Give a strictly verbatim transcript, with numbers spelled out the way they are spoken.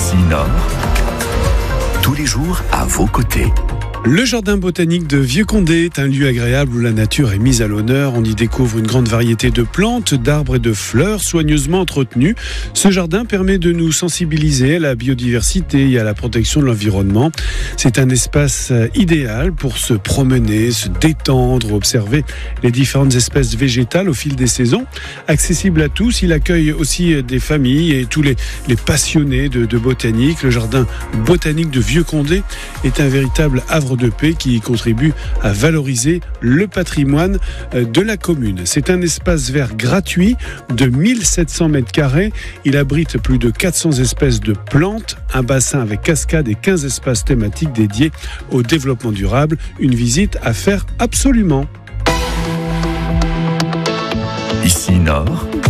Ici Nord, tous les jours à vos côtés. Le jardin botanique de Vieux-Condé est un lieu agréable où la nature est mise à l'honneur. On y découvre une grande variété de plantes, d'arbres et de fleurs soigneusement entretenus. Ce jardin permet de nous sensibiliser à la biodiversité et à la protection de l'environnement. C'est un espace idéal pour se promener, se détendre, observer les différentes espèces végétales au fil des saisons. Accessible à tous, il accueille aussi des familles et tous les, les passionnés de, de botanique. Le jardin botanique de Vieux-Condé est un véritable havre de paix qui contribue à valoriser le patrimoine de la commune. C'est un espace vert gratuit de mille sept cents mètres carrés. Il abrite plus de quatre cents espèces de plantes, un bassin avec cascade et quinze espaces thématiques dédiés au développement durable. Une visite à faire absolument. Ici Nord,